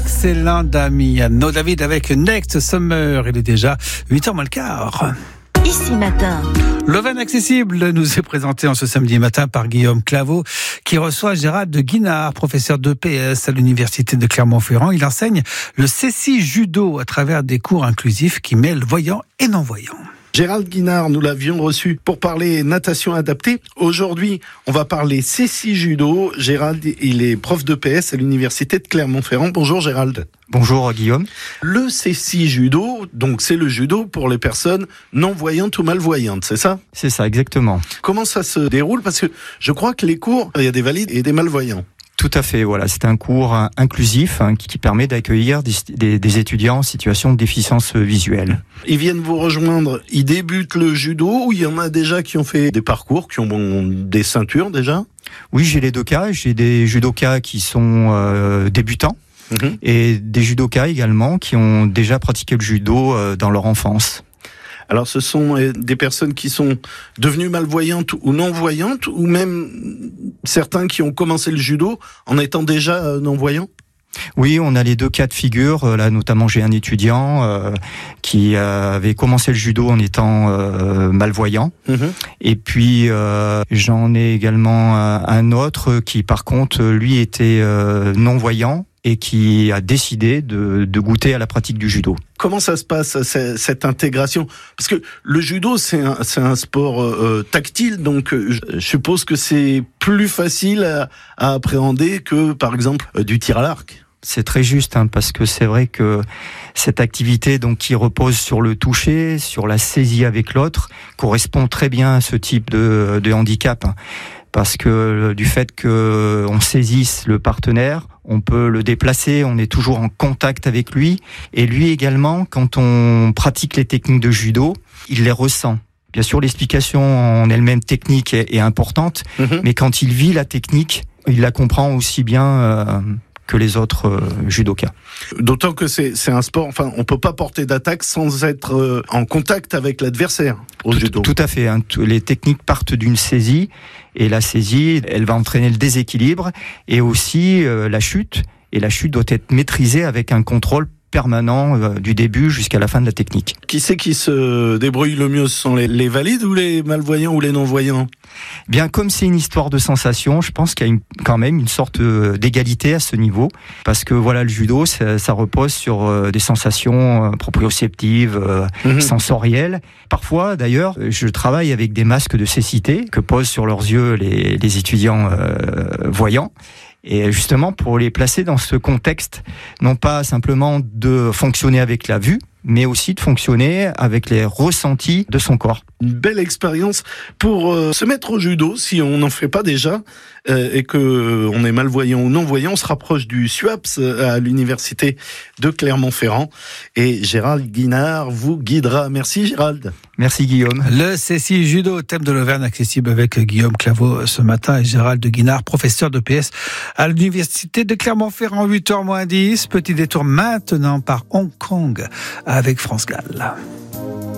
excellent Damiano David avec Next Summer. Il est déjà 8h moins le quart. Ici Matin. L'Auvergne accessible nous est présenté en ce samedi matin par Guillaume Claveau, qui reçoit Gérald de Guinard, professeur d'EPS à l'université de Clermont-Ferrand. Il enseigne le CCI Judo à travers des cours inclusifs qui mêlent voyants et non-voyants. Gérald Guinard, nous l'avions reçu pour parler natation adaptée. Aujourd'hui, on va parler CCI Judo. Gérald, il est prof d'EPS à l'université de Clermont-Ferrand. Bonjour Gérald. Bonjour Guillaume. Le CCI Judo, donc c'est le judo pour les personnes non-voyantes ou malvoyantes, c'est ça ? C'est ça, exactement. Comment ça se déroule ? Parce que je crois que les cours, il y a des valides et des malvoyants. Tout à fait, voilà. C'est un cours inclusif qui permet d'accueillir des étudiants en situation de déficience visuelle. Ils viennent vous rejoindre, ils débutent le judo ou il y en a déjà qui ont fait des parcours, qui ont des ceintures déjà ? Oui, j'ai les deux cas. J'ai des judokas qui sont débutants et des judokas également qui ont déjà pratiqué le judo dans leur enfance. Alors ce sont des personnes qui sont devenues malvoyantes ou non-voyantes, ou même certains qui ont commencé le judo en étant déjà non-voyants ? Oui, on a les deux cas de figure. Là, notamment, j'ai un étudiant qui avait commencé le judo en étant malvoyant. Et puis, j'en ai également un autre qui, par contre, lui, était non-voyant et qui a décidé de goûter à la pratique du judo. Comment ça se passe, cette intégration ? Parce que le judo, c'est un sport tactile, donc je suppose que c'est plus facile à appréhender que, par exemple, du tir à l'arc. C'est très juste, parce que c'est vrai que cette activité donc qui repose sur le toucher, sur la saisie avec l'autre, correspond très bien à ce type de handicap. Parce que du fait qu'on saisisse le partenaire, on peut le déplacer, on est toujours en contact avec lui. Et lui également, quand on pratique les techniques de judo, il les ressent. Bien sûr, l'explication en elle-même technique est importante, mais quand il vit la technique, il la comprend aussi bien que les autres judokas. D'autant que c'est un sport, enfin, on peut pas porter d'attaque sans être en contact avec l'adversaire au judo. Tout à fait. Les techniques partent d'une saisie, et la saisie, elle va entraîner le déséquilibre et aussi la chute. Et la chute doit être maîtrisée avec un contrôle permanent du début jusqu'à la fin de la technique. Qui c'est qui se débrouille le mieux ? Ce sont les valides ou les malvoyants ou les non-voyants ? Bien, comme c'est une histoire de sensation, je pense qu'il y a quand même une sorte d'égalité à ce niveau, parce que voilà, le judo, ça repose sur des sensations proprioceptives, sensorielles. Parfois, d'ailleurs, je travaille avec des masques de cécité que posent sur leurs yeux les étudiants voyants. Et justement, pour les placer dans ce contexte, non pas simplement de fonctionner avec la vue, mais aussi de fonctionner avec les ressentis de son corps. Une belle expérience pour se mettre au judo, si on n'en fait pas déjà, et que on est malvoyant ou non-voyant, on se rapproche du SUAPS à l'université de Clermont-Ferrand. Et Gérald Guinard vous guidera. Merci Gérald. Merci Guillaume. Le CCI Judo, thème de l'Auvergne accessible avec Guillaume Claveau ce matin et Gérald de Guinard, professeur d'EPS à l'université de Clermont-Ferrand, 8h moins 10. Petit détour maintenant par Hong Kong avec France Gall.